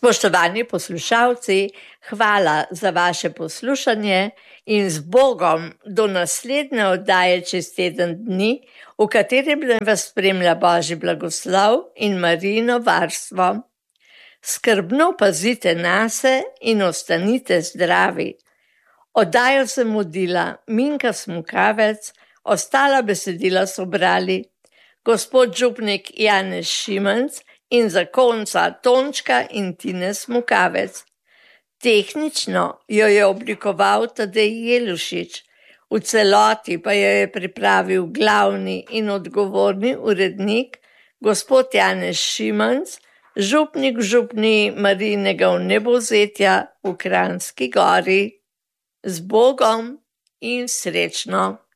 Spoštovani poslušalci, hvala za vaše poslušanje in z Bogom do naslednje oddaje čez teden dni, v katerem vas spremlja Božji blagoslov in Marijino varstvo. Skrbno pazite nase in ostanite zdravi. Oddajo sem vodila Minka Smukavec, ostala besedila so brali gospod župnik Janez Šimenc in zakonca Tončka in Tine Smukavec. Tehnično jo je oblikoval Tadej Jelušič, v celoti pa jo je pripravil glavni in odgovorni urednik gospod Janez Šimenc, župnik v župniji Marijinega vnebovzetja v Kranjski Gori. Z Bogom in srečno!